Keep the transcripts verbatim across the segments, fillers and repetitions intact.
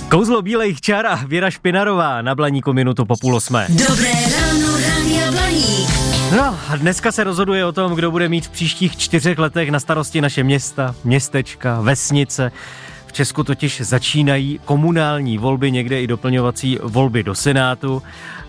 Kouzlo bílejch čar a Věra Špinarová na Blaníku minutu po půl osmé. Dobré ráno, Rádia Blaník. No a dneska se rozhoduje o tom, kdo bude mít v příštích čtyřech letech na starosti naše města, městečka, vesnice. V Česku totiž začínají komunální volby, někde i doplňovací volby do Senátu.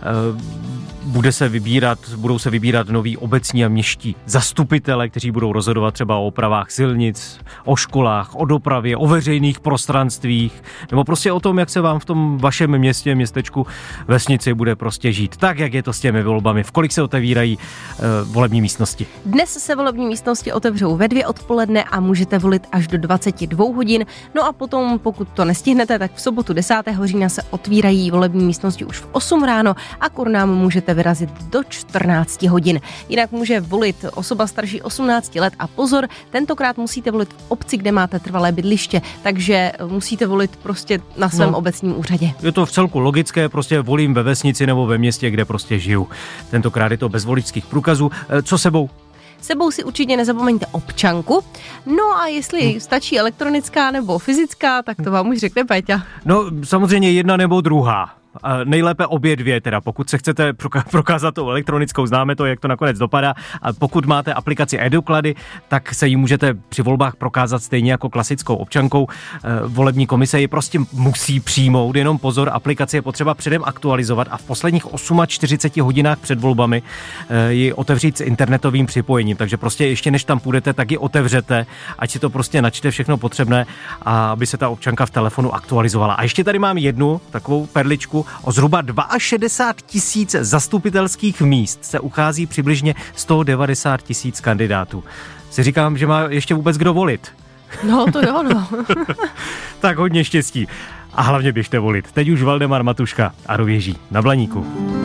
Bude se vybírat, budou se vybírat noví obecní a městští zastupitele, kteří budou rozhodovat třeba o opravách silnic, o školách, o dopravě, o veřejných prostranstvích, nebo prostě o tom, jak se vám v tom vašem městě, městečku, vesnici bude prostě žít. Tak, jak je to s těmi volbami, v kolik se otevírají uh, volební místnosti. Dnes se volební místnosti otevřou ve dvě odpoledne a můžete volit až do dvacet dva hodin. No a potom, pokud to nestihnete, tak v sobotu desátého října se otvírají volební místnosti už v osm ráno a k urnám můžete vyrazit do čtrnáct hodin. Jinak může volit osoba starší osmnáct let a pozor, tentokrát musíte volit v obci, kde máte trvalé bydliště, takže musíte volit prostě na svém no, obecním úřadě. Je to v celku logické, prostě volím ve vesnici nebo ve městě, kde prostě žiju. Tentokrát je to bez voličských průkazů. Co sebou? Sebou si určitě nezapomeňte občanku. No a jestli hmm. stačí elektronická nebo fyzická, tak to vám už řekne Péťa. No samozřejmě jedna nebo druhá. A nejlépe obě dvě, teda pokud se chcete prokázat tou elektronickou, známe to, jak to nakonec dopadá. A pokud máte aplikaci e-doklady, tak se jí můžete při volbách prokázat stejně jako klasickou občankou. Volební komise ji prostě musí přijmout, jenom pozor, aplikaci je potřeba předem aktualizovat a v posledních čtyřiceti osmi hodinách před volbami ji otevřít s internetovým připojením. Takže prostě ještě než tam půjdete, tak ji otevřete, ať si to prostě načte všechno potřebné, a aby se ta občanka v telefonu aktualizovala. A ještě tady mám jednu takovou perličku. O zhruba šedesát dva tisíc zastupitelských míst se uchází přibližně sto devadesát tisíc kandidátů. Si říkám, že má ještě vůbec kdo volit. No to jo, no. Tak hodně štěstí. A hlavně běžte volit. Teď už Valdemar Matuška a Rověží na Blaníku.